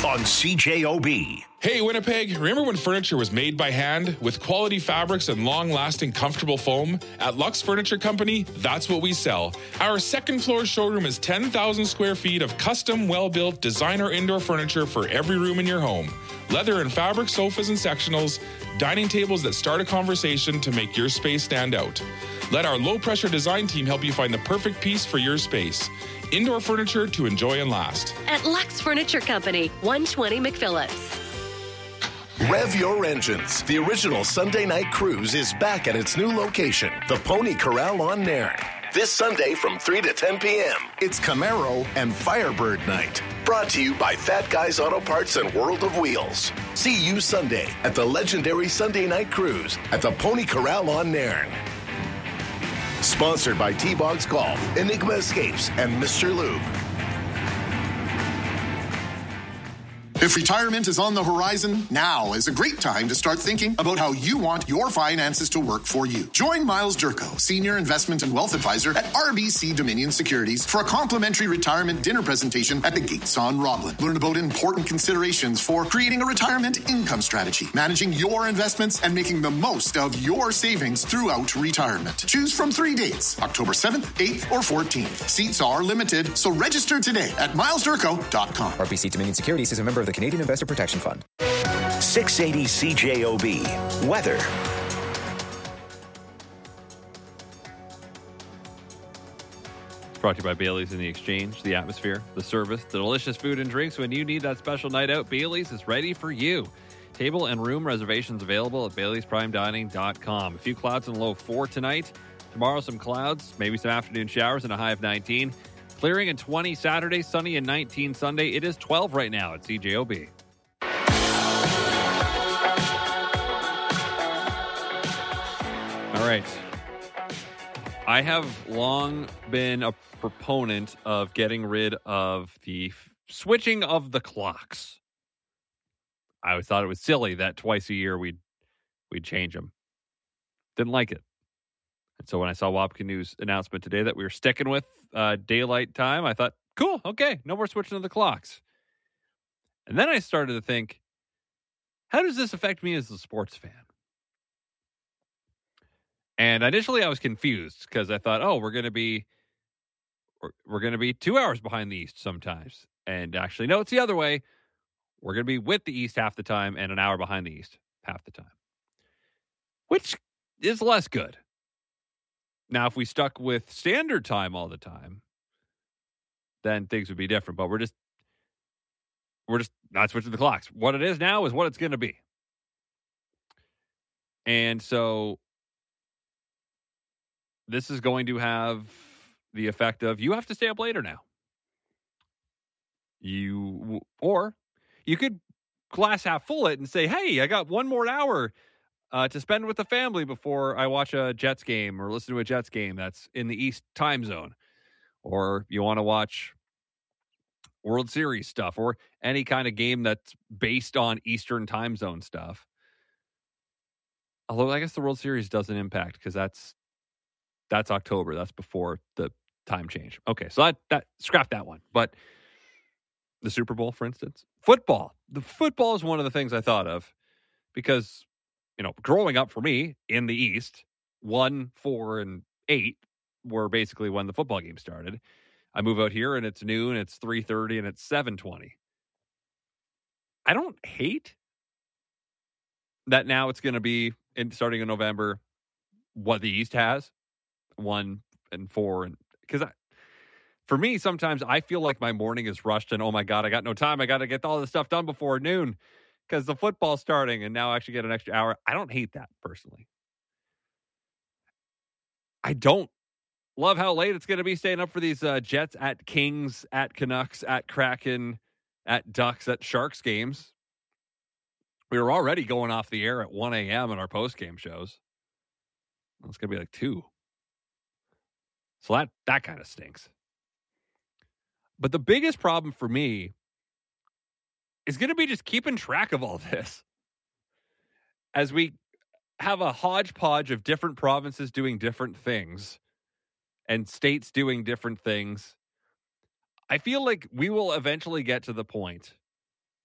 on CJOB. Hey, Winnipeg, remember when furniture was made by hand with quality fabrics and long-lasting comfortable foam? At Lux Furniture Company, that's what we sell. Our second floor showroom is 10,000 square feet of custom, well-built designer indoor furniture for every room in your home. Leather and fabric sofas and sectionals, dining tables that start a conversation to make your space stand out. Let our low-pressure design team help you find the perfect piece for your space. Indoor furniture to enjoy and last. At Lux Furniture Company, 120 McPhillips. Rev your engines. The original Sunday night cruise is back at its new location, the Pony Corral on Nairn. This Sunday from 3 to 10 p.m. It's Camaro and Firebird night. Brought to you by Fat Guys Auto Parts and World of Wheels. See you Sunday at the legendary Sunday night cruise at the Pony Corral on Nairn. Sponsored by T-Bogs Golf, Enigma Escapes, and Mr. Lube. If retirement is on the horizon, now is a great time to start thinking about how you want your finances to work for you. Join Miles Durko, Senior Investment and Wealth Advisor at RBC Dominion Securities for a complimentary retirement dinner presentation at the Gates on Roblin. Learn about important considerations for creating a retirement income strategy, managing your investments, and making the most of your savings throughout retirement. Choose from 3 dates, October 7th, 8th, or 14th. Seats are limited, so register today at milesdurko.com. RBC Dominion Securities is a member of the Canadian Investor Protection Fund. 680 CJOB. Weather. Brought to you by Bailey's in the Exchange, the atmosphere, the service, the delicious food and drinks. When you need that special night out, Bailey's is ready for you. Table and room reservations available at Bailey'sPrimeDining.com. A few clouds and low 4 tonight. Tomorrow, some clouds, maybe some afternoon showers and a high of 19. Clearing and 20 Saturday, sunny and 19 Sunday. It is 12 right now at CJOB. All right. I have long been a proponent of getting rid of the switching of the clocks. I always thought it was silly that twice a year we'd change them. Didn't like it. And so when I saw Wapke News' announcement today that we were sticking with daylight time, I thought, cool, okay, no more switching of the clocks. And then I started to think, how does this affect me as a sports fan? And initially I was confused because I thought, oh, we're going to be 2 hours behind the East sometimes. And actually, no, it's the other way. We're going to be with the East half the time and an hour behind the East half the time, which is less good. Now, if we stuck with standard time all the time, then things would be different. But we're just not switching the clocks. What it is now is what it's going to be. And so this is going to have the effect of you have to stay up later now. Or you could glass half full it and say, hey, I got one more hour to spend with the family before I watch a Jets game or listen to a Jets game that's in the East time zone. Or you want to watch World Series stuff or any kind of game that's based on Eastern time zone stuff. Although I guess the World Series doesn't impact because that's October. That's before the time change. Okay, so that scrap that one. But the Super Bowl, for instance, football. The football is one of the things I thought of because, growing up for me in the East, 1, 4, and 8 were basically when the football game started. I move out here and it's noon, it's 3:30, and it's 7:20. I don't hate that now it's going to be starting in November what the East has, 1 and 4, and because for me sometimes I feel like my morning is rushed and oh my god, I got no time. I got to get all this stuff done before noon because the football's starting and now I actually get an extra hour. I don't hate that personally. I don't love how late it's going to be staying up for these Jets at Kings, at Canucks, at Kraken, at Ducks, at Sharks games. We were already going off the air at 1 a.m. in our post-game shows. It's going to be like 2. So that kind of stinks. But the biggest problem for me is going to be just keeping track of all this. As we have a hodgepodge of different provinces doing different things and states doing different things, I feel like we will eventually get to the point